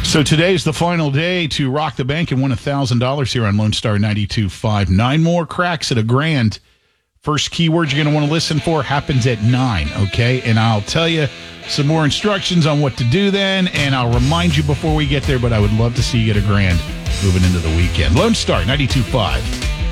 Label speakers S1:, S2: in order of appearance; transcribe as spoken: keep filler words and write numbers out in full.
S1: So today's the final day to rock the bank and win one thousand dollars here on Lone Star ninety-two point five. Nine more cracks at a grand. First keyword you're going to want to listen for happens at nine, okay? And I'll tell you some more instructions on what to do then, and I'll remind you before we get there, but I would love to see you get a grand moving into the weekend. Lone Star ninety-two point five.